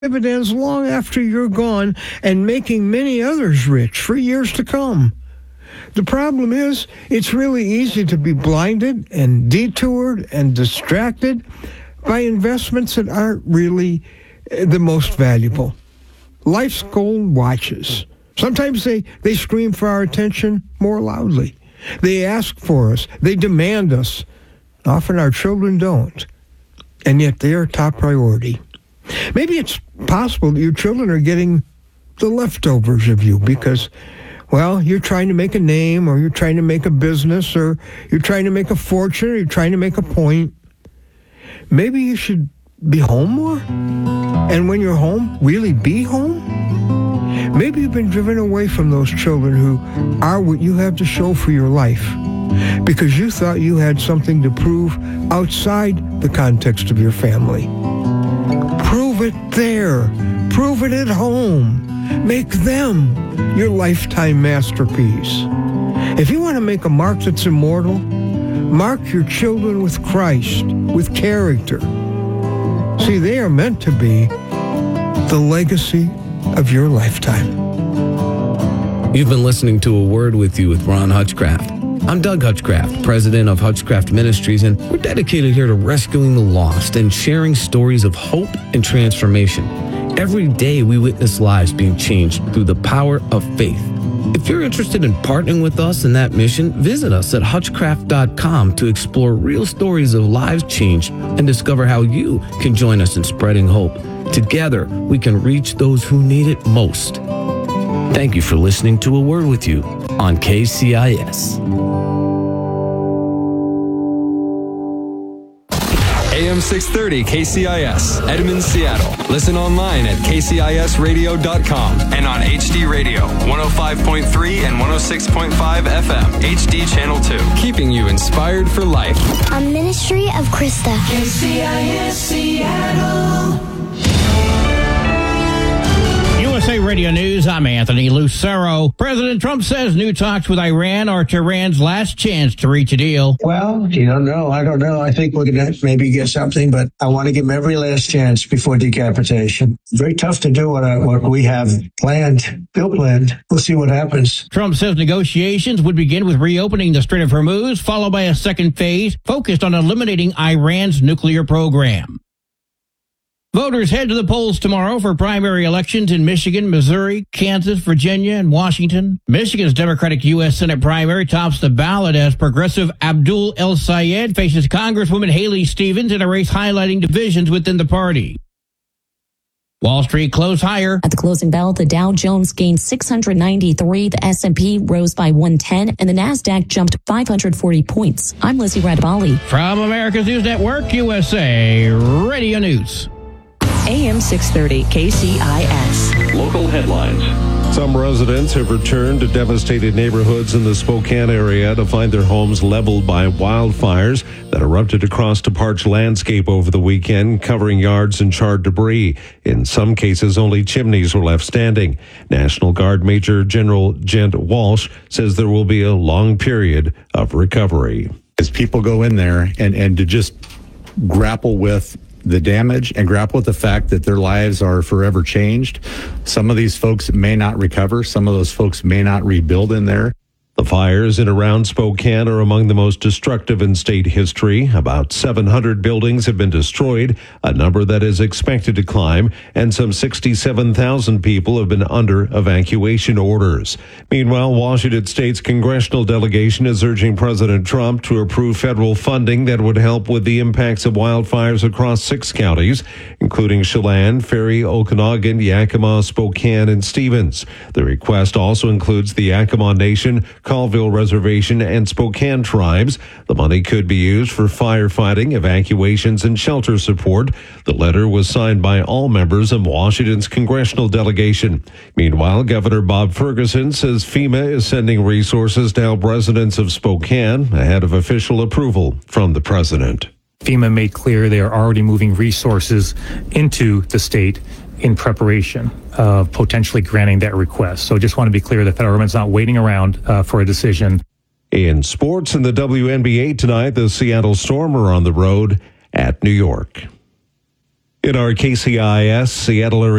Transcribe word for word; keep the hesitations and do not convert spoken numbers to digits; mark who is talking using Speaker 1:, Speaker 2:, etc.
Speaker 1: dividends long after you're gone and making many others rich for years to come. The problem is, it's really easy to be blinded and detoured and distracted by investments that aren't really the most valuable. Life's gold watches. Sometimes they, they scream for our attention more loudly. They ask for us. They demand us. Often our children don't. And yet they are top priority. Maybe it's possible that your children are getting the leftovers of you because, well, you're trying to make a name, or you're trying to make a business, or you're trying to make a fortune, or you're trying to make a point. Maybe you should be home more? And when you're home, really be home? Maybe you've been driven away from those children who are what you have to show for your life because you thought you had something to prove outside the context of your family. Prove it there. Prove it at home. Make them your lifetime masterpiece. If you want to make a mark that's immortal, mark your children with Christ, with character. See, they are meant to be the legacy of your lifetime.
Speaker 2: You've been listening to A Word With You with Ron Hutchcraft. I'm Doug Hutchcraft, president of Hutchcraft Ministries, and we're dedicated here to rescuing the lost and sharing stories of hope and transformation. Every day we witness lives being changed through the power of faith. If you're interested in partnering with us in that mission, visit us at hutchcraft dot com to explore real stories of lives changed and discover how you can join us in spreading hope. Together, we can reach those who need it most. Thank you for listening to A Word With You on K C I S.
Speaker 3: A M six thirty K C I S, Edmond, Seattle. Listen online at k c i s radio dot com and on H D Radio, one oh five point three and one oh six point five F M, H D Channel two. Keeping you inspired for life.
Speaker 4: A ministry of Krista.
Speaker 5: K C I S Seattle. U S A Radio News, I'm Anthony Lucero. President Trump says new talks with Iran are Tehran's last chance to reach a deal.
Speaker 6: Well, you don't know. I don't know. I think we're going to maybe get something, but I want to give him every last chance before decapitation. Very tough to do what, I, what we have planned, Bill planned. We'll see what happens.
Speaker 5: Trump says negotiations would begin with reopening the Strait of Hormuz, followed by a second phase focused on eliminating Iran's nuclear program. Voters head to the polls tomorrow for primary elections in Michigan, Missouri, Kansas, Virginia, and Washington. Michigan's Democratic U S Senate primary tops the ballot as progressive Abdul El Sayed faces Congresswoman Haley Stevens in a race highlighting divisions within the party. Wall Street closed higher.
Speaker 7: At the closing bell, the Dow Jones gained six hundred ninety-three, the S and P rose by one ten, and the NASDAQ jumped five hundred forty points. I'm Lizzie Radabali.
Speaker 5: From America's News Network, U S A Radio News.
Speaker 7: A M six thirty, K C I S.
Speaker 8: Local headlines. Some residents have returned to devastated neighborhoods in the Spokane area to find their homes leveled by wildfires that erupted across the parched landscape over the weekend, covering yards and charred debris. In some cases, only chimneys were left standing. National Guard Major General Gent Walsh says there will be a long period of recovery.
Speaker 9: As people go in there and, and to just grapple with the damage and grapple with the fact that their lives are forever changed. Some of these folks may not recover. Some of those folks may not rebuild in there.
Speaker 8: The fires in around Spokane are among the most destructive in state history. About seven hundred buildings have been destroyed, a number that is expected to climb, and some sixty-seven thousand people have been under evacuation orders. Meanwhile, Washington State's congressional delegation is urging President Trump to approve federal funding that would help with the impacts of wildfires across six counties, including Chelan, Ferry, Okanagan, Yakima, Spokane, and Stevens. The request also includes the Yakima Nation, Colville Reservation, and Spokane tribes. The money could be used for firefighting, evacuations, and shelter support. The letter was signed by all members of Washington's congressional delegation. Meanwhile, Governor Bob Ferguson says FEMA is sending resources to help residents of Spokane ahead of official approval from the president.
Speaker 10: FEMA made clear they are already moving resources into the state in preparation of potentially granting that request. So just want to be clear, the federal government's not waiting around uh, for a decision.
Speaker 8: In sports, in the W N B A tonight, the Seattle Storm are on the road at New York. In our K C I S Seattle area